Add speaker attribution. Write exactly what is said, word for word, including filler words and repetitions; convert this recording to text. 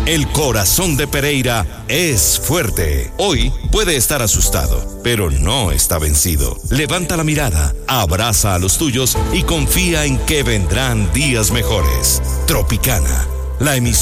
Speaker 1: El corazón de Pereira es fuerte. Hoy puede estar asustado, pero no está vencido. Levanta la mirada, abraza a los tuyos y confía en que vendrán días mejores. Tropicana, la emisión